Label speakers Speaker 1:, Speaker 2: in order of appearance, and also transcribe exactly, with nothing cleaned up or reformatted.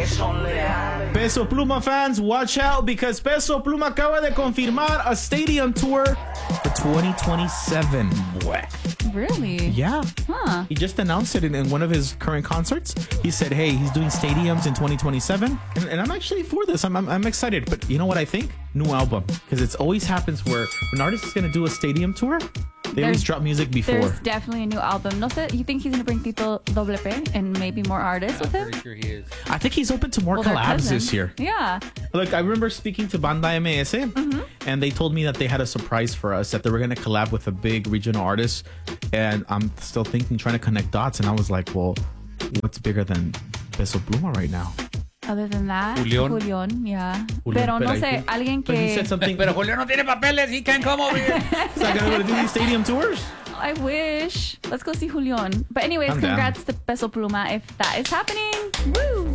Speaker 1: Peso Pluma fans, watch out because Peso Pluma acaba de confirmar a stadium tour for twenty twenty-seven. Boy.
Speaker 2: Really?
Speaker 1: Yeah.
Speaker 2: Huh.
Speaker 1: He just announced it in, in one of his current concerts. He said, hey, he's doing stadiums in twenty twenty-seven. And, and I'm actually for this. I'm, I'm, I'm excited. But you know what I think? New album. Because it always happens where an artist is going to do a stadium tour, they always drop music before.
Speaker 2: There's definitely a new album. No sé, you think he's going to bring people double P and maybe more artists with him?
Speaker 3: I'm pretty sure he is.
Speaker 1: I think he's open to more
Speaker 2: Well, they're
Speaker 1: collabs
Speaker 2: cousins.
Speaker 1: this year.
Speaker 2: Yeah.
Speaker 1: Like, I remember speaking to Banda M S,
Speaker 2: Mm-hmm.
Speaker 1: and they told me that they had a surprise for us, that they were going to collab with a big regional artist. And I'm still thinking, trying to connect dots. And I was like, well, what's bigger than Peso Pluma right now?
Speaker 2: Other than that,
Speaker 3: Julián.
Speaker 2: Julián, yeah.
Speaker 1: Julián,
Speaker 2: Pero no
Speaker 1: I
Speaker 2: sé,
Speaker 1: think-
Speaker 2: alguien
Speaker 1: But he
Speaker 2: que...
Speaker 1: said something.
Speaker 3: Pero Julio no tiene papeles. He can't come over here.
Speaker 1: He's not going to do these stadium tours.
Speaker 2: I wish. Let's go see Julián. But anyways,
Speaker 1: I'm down.
Speaker 2: congrats to Peso Pluma if that is happening. Woo!